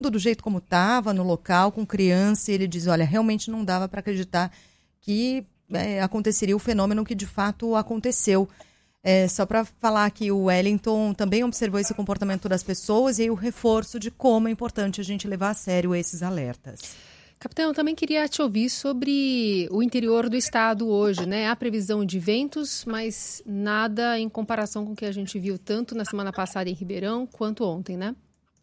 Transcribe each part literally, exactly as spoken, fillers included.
do jeito como estava, no local, com criança, e ele diz, olha, realmente não dava para acreditar que é, aconteceria o fenômeno que de fato aconteceu. É, só para falar que o Wellington também observou esse comportamento das pessoas e aí o reforço de como é importante a gente levar a sério esses alertas. Capitão, eu também queria te ouvir sobre o interior do estado hoje, né? Há previsão de ventos, mas nada em comparação com o que a gente viu tanto na semana passada em Ribeirão quanto ontem, né?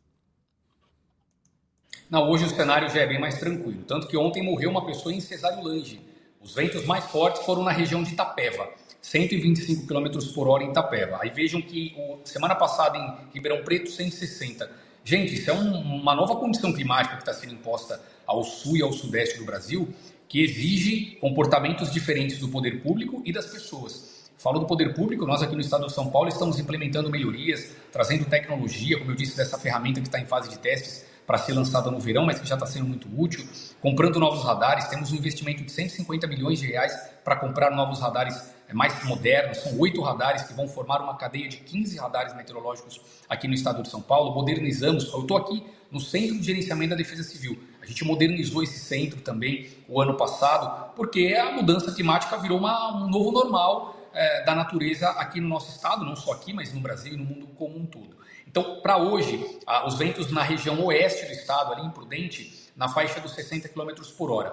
Não, hoje o cenário já é bem mais tranquilo. Tanto que ontem morreu uma pessoa em Cesário-Lange. Os ventos mais fortes foram na região de Itapeva, cento e vinte e cinco quilômetros por hora em Itapeva. Aí vejam que o, semana passada em Ribeirão Preto, cento e sessenta. Gente, isso é um, uma nova condição climática que está sendo imposta ao sul e ao sudeste do Brasil, que exige comportamentos diferentes do poder público e das pessoas. Falo do poder público, nós aqui no estado de São Paulo estamos implementando melhorias, trazendo tecnologia, como eu disse, dessa ferramenta que está em fase de testes para ser lançada no verão, mas que já está sendo muito útil, comprando novos radares. Temos um investimento de cento e cinquenta milhões de reais para comprar novos radares mais modernos. São oito radares que vão formar uma cadeia de quinze radares meteorológicos aqui no estado de São Paulo. Modernizamos, eu estou aqui no Centro de Gerenciamento da Defesa Civil. A gente modernizou esse centro também o ano passado, porque a mudança climática virou uma, um novo normal é, da natureza aqui no nosso estado, não só aqui, mas no Brasil e no mundo como um todo. Então, para hoje, ah, os ventos na região oeste do estado, ali em Prudente, na faixa dos sessenta quilômetros por hora.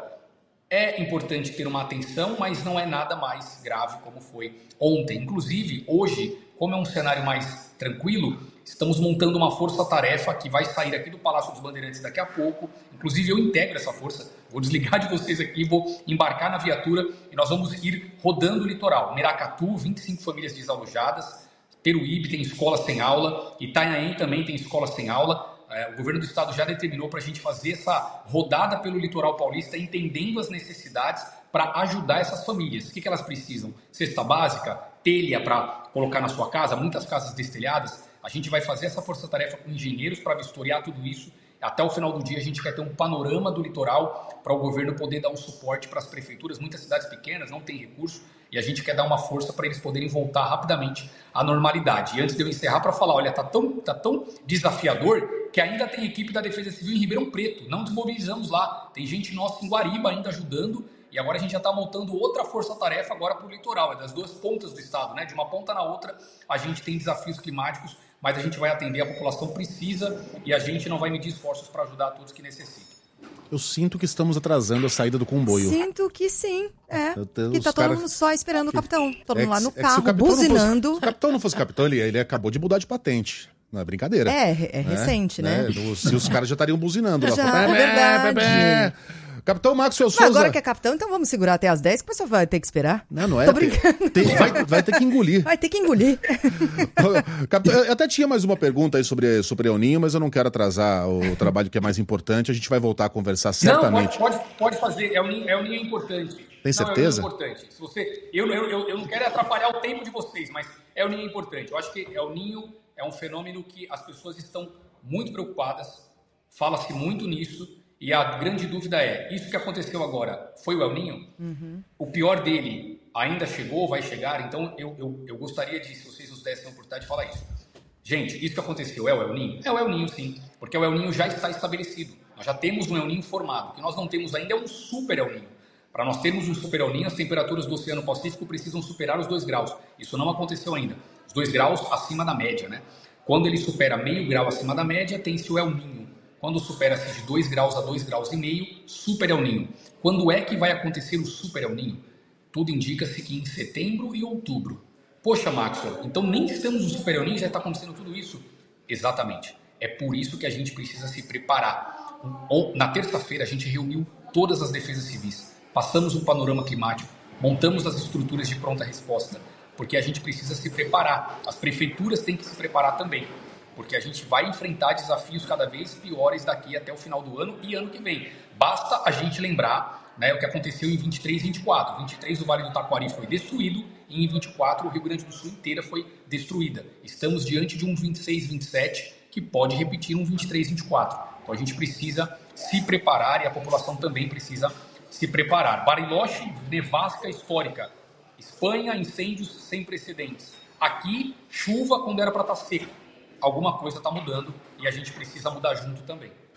É importante ter uma atenção, mas não é nada mais grave como foi ontem. Inclusive, hoje, como é um cenário mais tranquilo, estamos montando uma força-tarefa que vai sair aqui do Palácio dos Bandeirantes daqui a pouco. Inclusive, eu integro essa força. Vou desligar de vocês aqui, vou embarcar na viatura e nós vamos ir rodando o litoral. Miracatu, vinte e cinco famílias desalojadas. Peruíbe tem escola sem aula. Itanhaém também tem escola sem aula. É, o governo do estado já determinou para a gente fazer essa rodada pelo litoral paulista, entendendo as necessidades para ajudar essas famílias. O que, que elas precisam? Cesta básica, telha para colocar na sua casa, muitas casas destelhadas. A gente vai fazer essa força-tarefa com engenheiros para vistoriar tudo isso. Até o final do dia a gente quer ter um panorama do litoral para o governo poder dar um suporte para as prefeituras. Muitas cidades pequenas não têm recurso e a gente quer dar uma força para eles poderem voltar rapidamente à normalidade. E antes de eu encerrar, para falar, olha, tá tão, tá tão desafiador que ainda tem equipe da Defesa Civil em Ribeirão Preto. Não desmobilizamos lá. Tem gente nossa em Guariba ainda ajudando. E agora a gente já está montando outra força-tarefa agora para o litoral. É das duas pontas do estado, né? De uma ponta na outra a gente tem desafios climáticos, mas a gente vai atender, a população precisa e a gente não vai medir esforços para ajudar todos que necessitam. Eu sinto que estamos atrasando a saída do comboio. Sinto que sim, é. Eu te- Que os tá todo caras- mundo só esperando o capitão. Todo É mundo lá que- no é que se o carro, capitão não fosse- buzinando. Se o capitão não fosse capitão, ele, ele acabou de mudar de patente. Não é brincadeira. É, é recente, né? É, se os caras já estariam buzinando. lá Já, fora. é verdade. Bebê. Capitão Maxwell Mas Souza. agora que é capitão, então vamos segurar até as dez, que o pessoal vai ter que esperar. Não, não é. Tô tem- brincando. tem- vai, vai ter que engolir. Vai ter que engolir. Capitão, eu até tinha mais uma pergunta aí sobre, sobre El Ninho, mas eu não quero atrasar o trabalho que é mais importante. A gente vai voltar a conversar certamente. Não, pode, pode, pode fazer. É um ninho, é um ninho importante. Tem certeza? Não, é um ninho importante. Se você, eu, eu, eu, eu não quero atrapalhar o tempo de vocês, mas é um ninho importante. Eu acho que é o ninho é um fenômeno que as pessoas estão muito preocupadas. Fala-se muito nisso. E a grande dúvida é, isso que aconteceu agora, foi o El Ninho? Uhum. O pior dele ainda chegou, vai chegar? Então, eu, eu, eu gostaria de, se vocês nos dessem a oportunidade de falar isso. Gente, isso que aconteceu é o El Ninho? É o El Ninho, sim, porque o El Ninho já está estabelecido. Nós já temos um El Ninho formado. O que nós não temos ainda é um super El Ninho. Para nós termos um super El Ninho, as temperaturas do Oceano Pacífico precisam superar os dois graus. Isso não aconteceu ainda. Os dois graus acima da média, né? Quando ele supera meio grau acima da média, tem-se o El Ninho. Quando supera-se de dois graus a dois graus e meio, super El Ninho. Quando é que vai acontecer o super El Ninho? Tudo indica-se que em setembro e outubro. Poxa, Maxwell, então nem estamos no super El Ninho, já está acontecendo tudo isso? Exatamente. É por isso que a gente precisa se preparar. Na terça-feira a gente reuniu todas as defesas civis, passamos um panorama climático, montamos as estruturas de pronta resposta, porque a gente precisa se preparar. As prefeituras têm que se preparar também, porque a gente vai enfrentar desafios cada vez piores daqui até o final do ano e ano que vem. Basta a gente lembrar, né, o que aconteceu em vinte e três e vinte e quatro. vinte e três o Vale do Taquari foi destruído e em vinte e quatro o Rio Grande do Sul inteira foi destruída. Estamos diante de um vinte e seis, vinte e sete que pode repetir um vinte e três, vinte e quatro. Então a gente precisa se preparar e a população também precisa se preparar. Bariloche, nevasca histórica. Espanha, incêndios sem precedentes. Aqui, chuva quando era para estar seco. Alguma coisa está mudando e a gente precisa mudar junto também.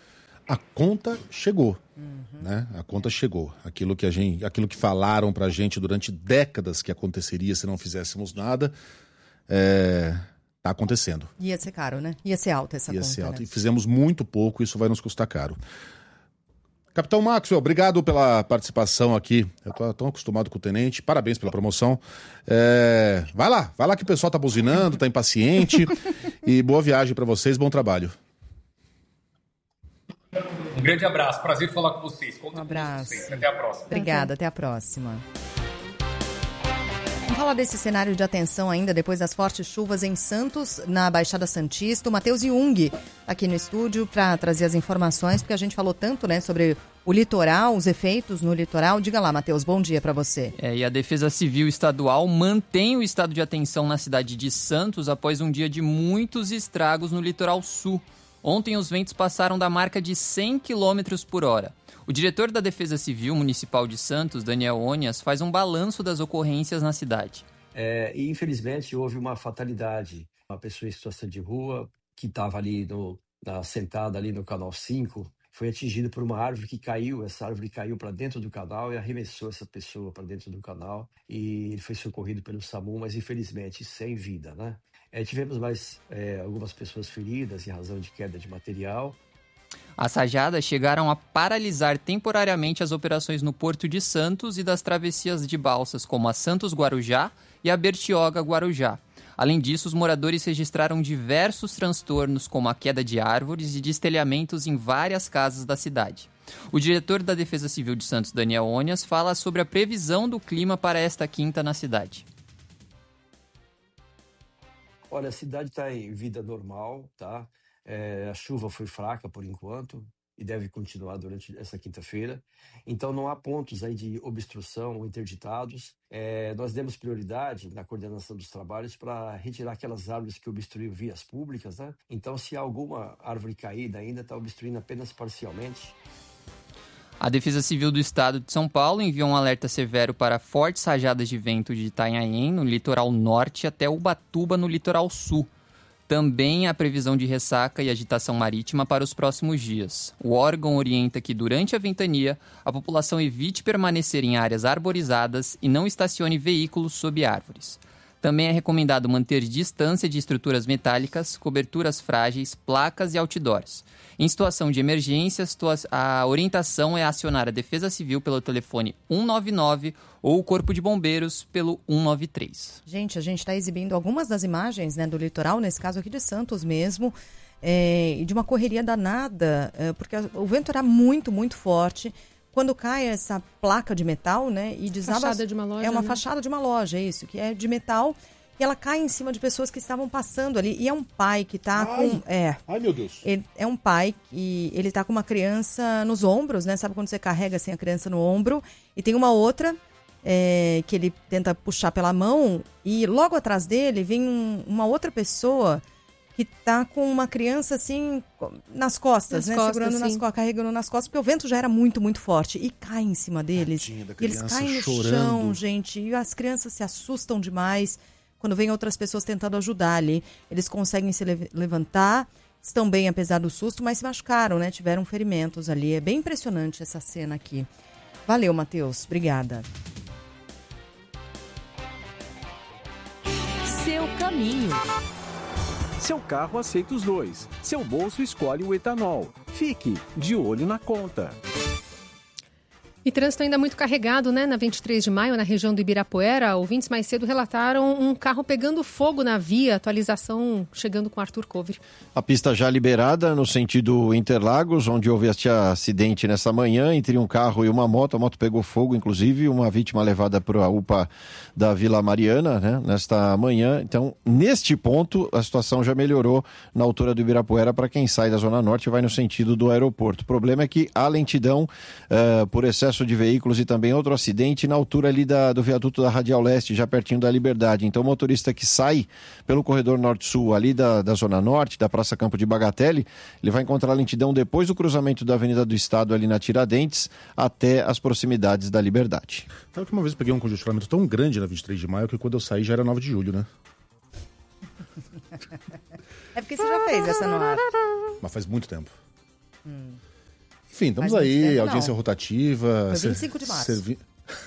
a conta chegou. Uhum. Né? A conta chegou. Aquilo que, a gente, aquilo que falaram pra gente durante décadas que aconteceria se não fizéssemos nada, é, tá acontecendo. Ia ser caro, né? Ia ser alta essa Ia conta. ser alta. Né? E fizemos muito pouco, isso vai nos custar caro. Capitão Maxwell, obrigado pela participação aqui. Eu tô tão acostumado com o tenente. Parabéns pela promoção. É, vai lá, vai lá que o pessoal tá buzinando, tá impaciente. E boa viagem para vocês, bom trabalho. Um grande abraço, prazer falar com vocês. Conto um abraço. Com vocês. Até a próxima. Obrigada, até a próxima. Vamos falar desse cenário de atenção ainda depois das fortes chuvas em Santos, na Baixada Santista. O Matheus Jung tá aqui no estúdio para trazer as informações, porque a gente falou tanto, né, sobre o litoral, os efeitos no litoral. Diga lá, Matheus, bom dia para você. É, e a Defesa Civil Estadual mantém o estado de atenção na cidade de Santos após um dia de muitos estragos no litoral sul. Ontem os ventos passaram da marca de cem quilômetros por hora. O diretor da Defesa Civil Municipal de Santos, Daniel Onias, faz um balanço das ocorrências na cidade. É, e infelizmente houve uma fatalidade. Uma pessoa em situação de rua que estava ali no, na, sentada ali no canal cinco foi atingida por uma árvore que caiu. Essa árvore caiu para dentro do canal e arremessou essa pessoa para dentro do canal. E ele foi socorrido pelo SAMU, mas infelizmente sem vida, né? É, tivemos mais é, algumas pessoas feridas em razão de queda de material. As rajadas chegaram a paralisar temporariamente as operações no Porto de Santos e das travessias de balsas, como a Santos Guarujá e a Bertioga Guarujá. Além disso, os moradores registraram diversos transtornos, como a queda de árvores e destelhamentos em várias casas da cidade. O diretor da Defesa Civil de Santos, Daniel Onias, fala sobre a previsão do clima para esta quinta na cidade. Olha, a cidade está em vida normal, tá? É, a chuva foi fraca por enquanto e deve continuar durante essa quinta-feira. Então não há pontos aí de obstrução ou interditados. É, nós demos prioridade na coordenação dos trabalhos para retirar aquelas árvores que obstruíam vias públicas, né? Então se há alguma árvore caída ainda, está obstruindo apenas parcialmente. A Defesa Civil do Estado de São Paulo enviou um alerta severo para fortes rajadas de vento de Itanhaém, no litoral norte, até Ubatuba, no litoral sul. Também há previsão de ressaca e agitação marítima para os próximos dias. O órgão orienta que, durante a ventania, a população evite permanecer em áreas arborizadas e não estacione veículos sob árvores. Também é recomendado manter distância de estruturas metálicas, coberturas frágeis, placas e outdoors. Em situação de emergência, a orientação é acionar a Defesa Civil pelo telefone um nove nove ou o Corpo de Bombeiros pelo um nove três. Gente, a gente está exibindo algumas das imagens, né, do litoral, nesse caso aqui de Santos mesmo, é, e de uma correria danada, é, porque o vento era muito, muito forte. Quando cai essa placa de metal, né, e desaba... Fachada de uma loja, É uma né? fachada de uma loja, é isso, que é de metal, e ela cai em cima de pessoas que estavam passando ali. E é um pai que está com... É, Ai, meu Deus. ele, é um pai que ele tá com uma criança nos ombros, né? Sabe quando você carrega assim a criança no ombro? E tem uma outra é, que ele tenta puxar pela mão, e logo atrás dele vem um, uma outra pessoa que tá com uma criança assim nas costas, nas né? Costas, Segurando nas sim. costas, carregando nas costas, porque o vento já era muito, muito forte. E cai em cima deles. Tadinha da E eles criança caem no chorando. chão, gente. E as crianças se assustam demais quando vem outras pessoas tentando ajudar ali. Eles conseguem se le- levantar, estão bem apesar do susto, mas se machucaram, né? Tiveram ferimentos ali. É bem impressionante essa cena aqui. Valeu, Matheus. Obrigada. Seu caminho. Seu carro aceita os dois. Seu bolso escolhe o etanol. Fique de olho na conta. E trânsito ainda muito carregado, né? Na vinte e três de maio, na região do Ibirapuera, ouvintes mais cedo relataram um carro pegando fogo na via. Atualização chegando com Arthur Cover. A pista já liberada no sentido Interlagos, onde houve este acidente nessa manhã entre um carro e uma moto. A moto pegou fogo, inclusive, uma vítima levada para a U P A da Vila Mariana, né? Nesta manhã. Então, neste ponto, a situação já melhorou na altura do Ibirapuera para quem sai da Zona Norte e vai no sentido do aeroporto. O problema é que há lentidão uh, por excesso de veículos e também outro acidente na altura ali da, do viaduto da Radial Leste, já pertinho da Liberdade. Então o motorista que sai pelo corredor norte-sul ali da, da Zona Norte, da Praça Campo de Bagatelle, ele vai encontrar lentidão depois do cruzamento da Avenida do Estado ali na Tiradentes até as proximidades da Liberdade. Sabe que uma vez eu peguei um congestionamento tão grande na vinte e três de maio que quando eu saí já era nove de julho, né? É porque você já fez essa no ar. Mas faz muito tempo. Hum. Enfim, estamos Faz muito aí, tempo, audiência não. rotativa. Foi ser- vinte e cinco de março. servi-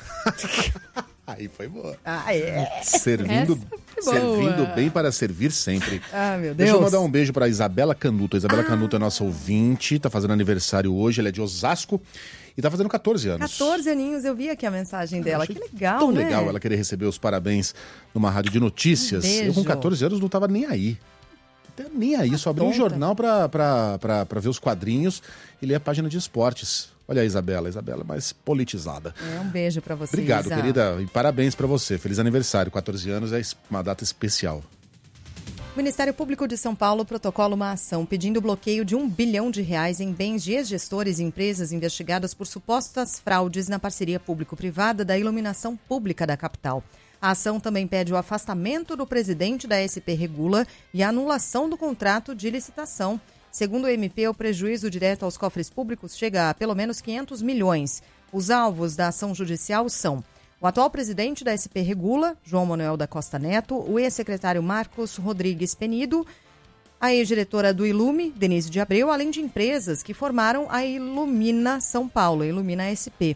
Aí foi boa. Ah, é. Servindo, Essa foi boa. servindo bem para servir sempre. Ah, meu Deus. Deixa eu mandar um beijo para Isabela Canuto. A Isabela ah. Canuto é nossa ouvinte, tá fazendo aniversário hoje, ela é de Osasco e tá fazendo catorze anos. catorze aninhos, eu vi aqui a mensagem dela. Que legal, Tão né? legal ela querer receber os parabéns numa rádio de notícias. Um beijo. Eu com catorze anos não tava nem aí. Até nem aí, só abri um tonta. jornal pra, pra, pra, pra ver os quadrinhos e ler a página de esportes. Olha a Isabela, a Isabela mais politizada. É, um beijo pra você, Obrigado, Isa. querida, e parabéns pra você. Feliz aniversário, catorze anos é uma data especial. O Ministério Público de São Paulo protocola uma ação pedindo o bloqueio de um bilhão de reais em bens de ex-gestores e empresas investigadas por supostas fraudes na parceria público-privada da iluminação pública da capital. A ação também pede o afastamento do presidente da S P Regula e a anulação do contrato de licitação. Segundo o M P, o prejuízo direto aos cofres públicos chega a pelo menos quinhentos milhões. Os alvos da ação judicial são o atual presidente da S P Regula, João Manuel da Costa Neto, o ex-secretário Marcos Rodrigues Penido, a ex-diretora do Ilume, Denise de Abreu, além de empresas que formaram a Ilumina São Paulo, a Ilumina S P.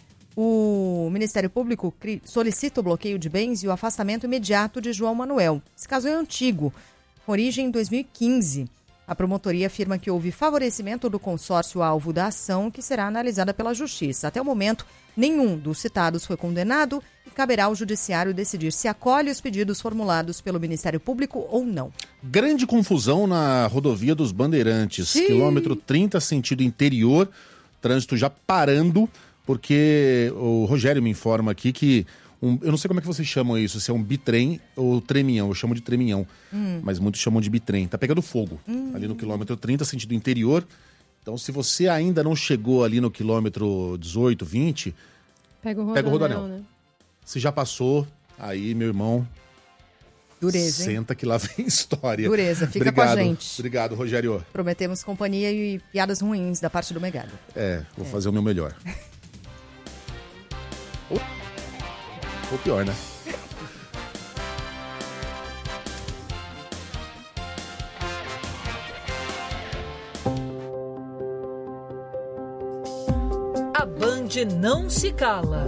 O Ministério Público solicita o bloqueio de bens e o afastamento imediato de João Manuel. Esse caso é antigo, com origem em dois mil e quinze. A promotoria afirma que houve favorecimento do consórcio alvo da ação, que será analisada pela Justiça. Até o momento, nenhum dos citados foi condenado e caberá ao Judiciário decidir se acolhe os pedidos formulados pelo Ministério Público ou não. Grande confusão na rodovia dos Bandeirantes, Sim. quilômetro trinta, sentido interior, trânsito já parando, porque o Rogério me informa aqui que Um, eu não sei como é que vocês chamam isso, se é um bitrem ou treminhão. Eu chamo de treminhão, hum. mas muitos chamam de bitrem. Tá pegando fogo hum. ali no quilômetro trinta, sentido interior. Então, se você ainda não chegou ali no quilômetro dezoito, vinte, pega o rodoanel. Pega o rodoanel. Né? Se já passou, aí, meu irmão, Dureza, hein? senta que lá vem história. Dureza, fica Obrigado. com a gente. Obrigado, Rogério. Prometemos companhia e piadas ruins da parte do Megado. É, vou é. fazer o meu melhor. Ou pior, né? A Band não se cala.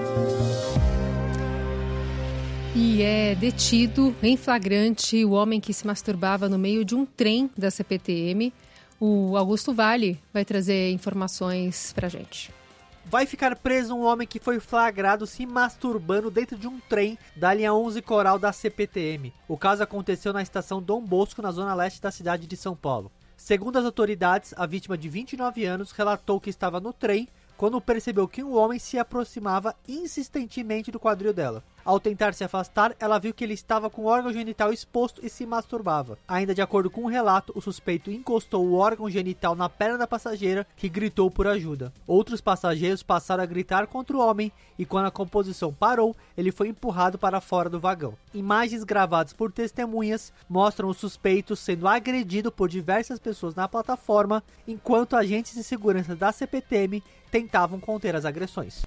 E é detido em flagrante o homem que se masturbava no meio de um trem da C P T M. O Augusto Vale vai trazer informações pra gente. Vai ficar preso um homem que foi flagrado se masturbando dentro de um trem da linha onze Coral da C P T M. O caso aconteceu na estação Dom Bosco, na zona leste da cidade de São Paulo. Segundo as autoridades, a vítima de vinte e nove anos relatou que estava no trem quando percebeu que um homem se aproximava insistentemente do quadril dela. Ao tentar se afastar, ela viu que ele estava com o órgão genital exposto e se masturbava. Ainda de acordo com o relato, o suspeito encostou o órgão genital na perna da passageira, que gritou por ajuda. Outros passageiros passaram a gritar contra o homem e quando a composição parou, ele foi empurrado para fora do vagão. Imagens gravadas por testemunhas mostram o suspeito sendo agredido por diversas pessoas na plataforma, enquanto agentes de segurança da C P T M tentavam conter as agressões.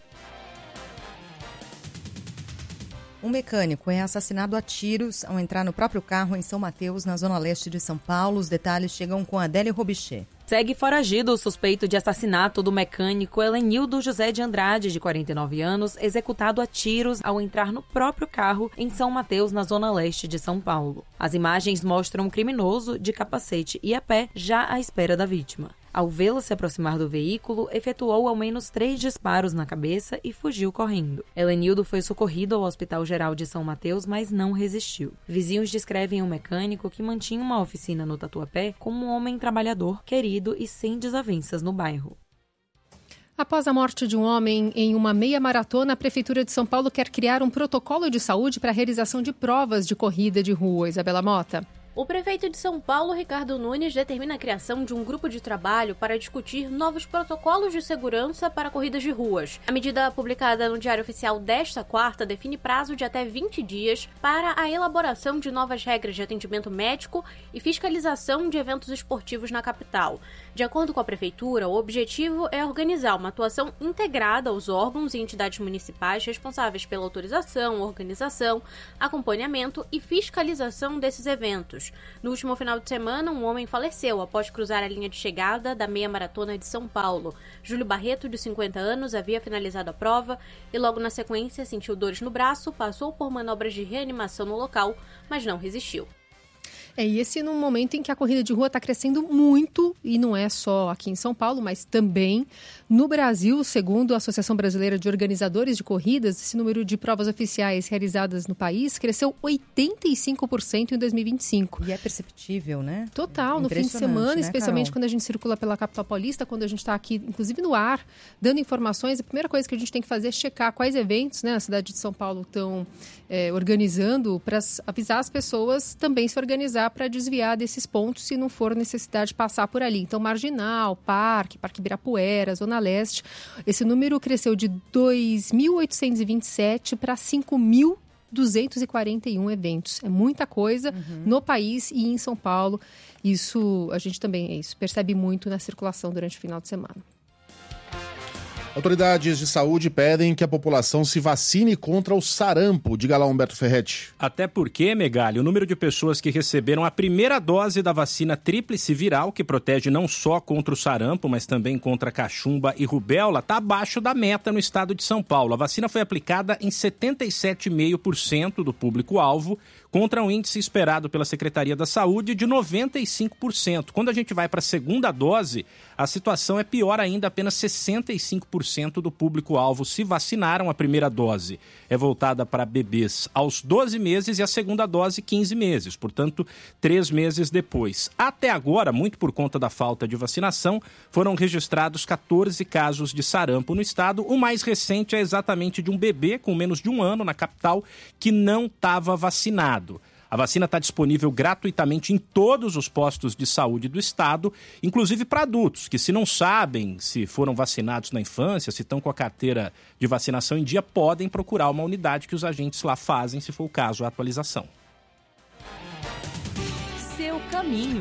Um mecânico é assassinado a tiros ao entrar no próprio carro em São Mateus, na zona leste de São Paulo. Os detalhes chegam com Adélia Robichê. Segue foragido o suspeito de assassinato do mecânico Helenildo José de Andrade, de quarenta e nove anos, executado a tiros ao entrar no próprio carro em São Mateus, na zona leste de São Paulo. As imagens mostram um criminoso de capacete e a pé, já à espera da vítima. Ao vê-lo se aproximar do veículo, efetuou ao menos três disparos na cabeça e fugiu correndo. Helenildo foi socorrido ao Hospital Geral de São Mateus, mas não resistiu. Vizinhos descrevem um mecânico que mantinha uma oficina no Tatuapé como um homem trabalhador, querido e sem desavenças no bairro. Após a morte de um homem em uma meia maratona, a Prefeitura de São Paulo quer criar um protocolo de saúde para a realização de provas de corrida de rua. Isabela Mota. O prefeito de São Paulo, Ricardo Nunes, determina a criação de um grupo de trabalho para discutir novos protocolos de segurança para corridas de ruas. A medida publicada no Diário Oficial desta quarta define prazo de até vinte dias para a elaboração de novas regras de atendimento médico e fiscalização de eventos esportivos na capital. De acordo com a Prefeitura, o objetivo é organizar uma atuação integrada aos órgãos e entidades municipais responsáveis pela autorização, organização, acompanhamento e fiscalização desses eventos. No último final de semana, um homem faleceu após cruzar a linha de chegada da meia maratona de São Paulo. Júlio Barreto, de cinquenta anos, havia finalizado a prova e logo na sequência sentiu dores no braço, passou por manobras de reanimação no local, mas não resistiu. É, e esse num momento em que a corrida de rua está crescendo muito, e não é só aqui em São Paulo, mas também no Brasil. Segundo a Associação Brasileira de Organizadores de Corridas, esse número de provas oficiais realizadas no país cresceu oitenta e cinco por cento em dois mil e vinte e cinco. E é perceptível, né? Total, no fim de semana, né, especialmente Carol? quando a gente circula pela capital paulista, quando a gente está aqui, inclusive no ar, dando informações, a primeira coisa que a gente tem que fazer é checar quais eventos, né, a cidade de São Paulo estão é, organizando, para avisar as pessoas também se organizar para desviar desses pontos se não for necessidade de passar por ali. Então, Marginal, Parque, Parque Ibirapuera, Zona Leste, esse número cresceu de dois mil oitocentos e vinte e sete para cinco mil duzentos e quarenta e um eventos. É muita coisa uhum. no país e em São Paulo. Isso, a gente também é isso, percebe muito na circulação durante o final de semana. Autoridades de saúde pedem que a população se vacine contra o sarampo. Diga lá, Humberto Ferretti. Até porque, Megali, o número de pessoas que receberam a primeira dose da vacina tríplice viral, que protege não só contra o sarampo, mas também contra cachumba e rubéola, está abaixo da meta no estado de São Paulo. A vacina foi aplicada em setenta e sete vírgula cinco por cento do público-alvo, contra um índice esperado pela Secretaria da Saúde de noventa e cinco por cento. Quando a gente vai para a segunda dose, a situação é pior ainda, apenas sessenta e cinco por cento do público-alvo se vacinaram. A primeira dose é voltada para bebês aos doze meses e a segunda dose quinze meses, portanto, três meses depois. Até agora, muito por conta da falta de vacinação, foram registrados quatorze casos de sarampo no estado. O mais recente é exatamente de um bebê com menos de um ano na capital que não estava vacinado. A vacina está disponível gratuitamente em todos os postos de saúde do estado, inclusive para adultos, que se não sabem se foram vacinados na infância, se estão com a carteira de vacinação em dia, podem procurar uma unidade que os agentes lá fazem, se for o caso, a atualização. Seu caminho.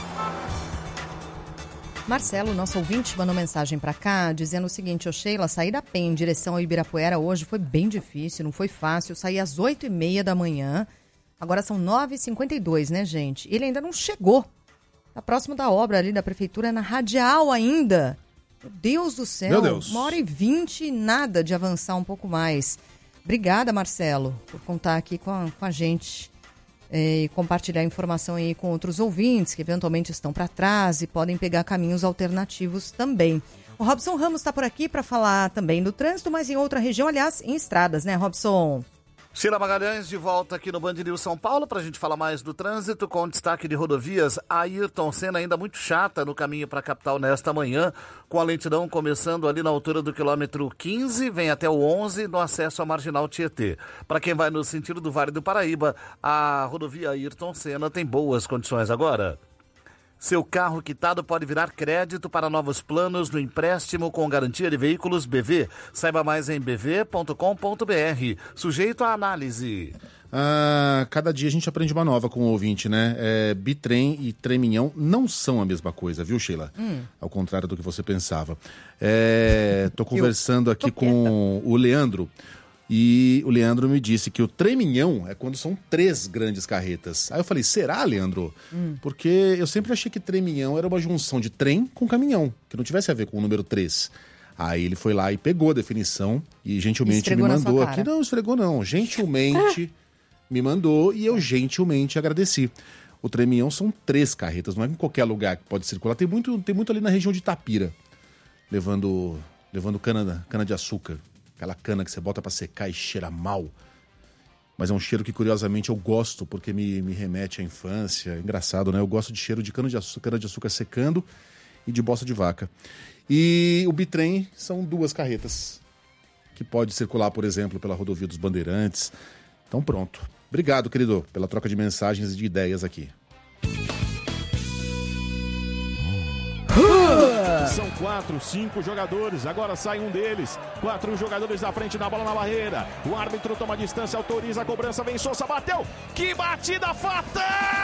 Marcelo, nosso ouvinte, mandou mensagem para cá dizendo o seguinte: ô Sheila, sair da P E M em direção ao Ibirapuera hoje foi bem difícil, não foi fácil. Eu saí às oito e meia da manhã. Agora são nove e cinquenta e dois, né, gente? Ele ainda não chegou. Tá próximo da obra ali da prefeitura, na Radial ainda. Meu Deus do céu. Meu Deus. Uma hora e vinte e nada de avançar um pouco mais. Obrigada, Marcelo, por contar aqui com a, com a gente e compartilhar informação aí com outros ouvintes que eventualmente estão para trás e podem pegar caminhos alternativos também. O Robson Ramos está por aqui para falar também do trânsito, mas em outra região, aliás, em estradas, né, Robson? Sheila Magalhães de volta aqui no Band News São Paulo para a gente falar mais do trânsito com destaque de rodovias. A Ayrton Senna ainda muito chata no caminho para a capital nesta manhã, com a lentidão começando ali na altura do quilômetro quinze, vem até o onze no acesso à Marginal Tietê. Para quem vai no sentido do Vale do Paraíba, a rodovia Ayrton Senna tem boas condições agora. Seu carro quitado pode virar crédito para novos planos no empréstimo com garantia de veículos B V. Saiba mais em b v ponto com ponto b r. Sujeito à análise. Ah, cada dia a gente aprende uma nova com o ouvinte, né? É, bitrem e treminhão não são a mesma coisa, viu, Sheila? Hum. Ao contrário do que você pensava. É, tô conversando aqui com o Leandro. E o Leandro me disse que o treminhão é quando são três grandes carretas. Aí eu falei, será, Leandro? Hum. Porque eu sempre achei que treminhão era uma junção de trem com caminhão, que não tivesse a ver com o número três. Aí ele foi lá e pegou a definição e gentilmente esfregou me mandou aqui. Não, esfregou não. Gentilmente me mandou e eu gentilmente agradeci. O treminhão são três carretas, não é em qualquer lugar que pode circular. Tem muito, tem muito ali na região de Itapira, levando, levando cana, cana de açúcar. Aquela cana que você bota pra secar e cheira mal. Mas é um cheiro que, curiosamente, eu gosto, porque me, me remete à infância. Engraçado, né? Eu gosto de cheiro de cana de açúcar, cana de açúcar secando e de bosta de vaca. E o bitrem são duas carretas que pode circular, por exemplo, pela rodovia dos Bandeirantes. Então pronto. Obrigado, querido, pela troca de mensagens e de ideias aqui. São quatro, cinco jogadores, agora sai um deles. Quatro jogadores à frente da bola na barreira. O árbitro toma distância, autoriza a cobrança, vem Sousa, bateu. Que batida fatal!